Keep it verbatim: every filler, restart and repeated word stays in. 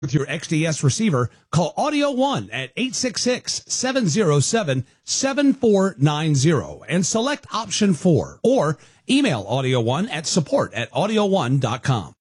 with your X D S receiver, call Audio One at eight six six, seven zero seven, seven four nine zero and select option four, or email Audio One at support at audio one dot com.